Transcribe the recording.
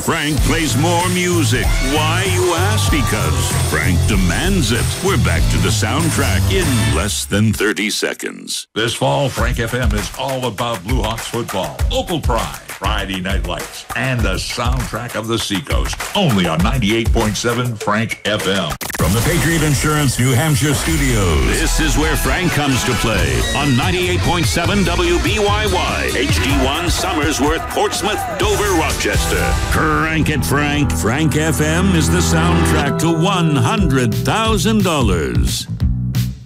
Frank plays more music. Why, you ask? Because Frank demands it. We're back to the soundtrack in less than 30 seconds. This fall, Frank FM is all about Blue Hawks football, local pride, Friday night lights, and the soundtrack of the Seacoast. Only on 98.7 Frank FM. From the Patriot Insurance New Hampshire studios, this is where Frank comes to play on 98.7 WBYY, HD1 Somersworth, Portsmouth, Dover, Rochester. Crank it, Frank. Frank FM is the soundtrack to $100,000.